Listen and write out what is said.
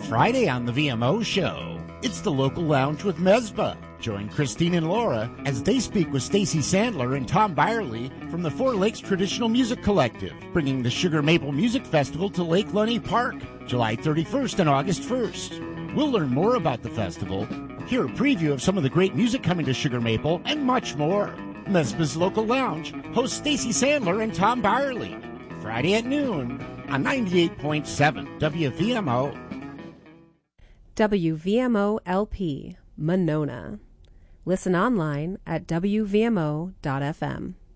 Friday on the VMO Show, it's the Local Lounge with Mesbah. Join Christine and Laura as they speak with Stacy Sandler and Tom Byerly from the Four Lakes Traditional Music Collective, bringing the Sugar Maple Music Festival to Lake Lunny Park, July 31st and August 1st. We'll learn more about the festival, hear a preview of some of the great music coming to Sugar Maple, and much more. Mesbah's Local Lounge hosts Stacy Sandler and Tom Byerly, Friday at noon on 98.7 WVMO. WVMO LP, Monona. Listen online at WVMO.fm.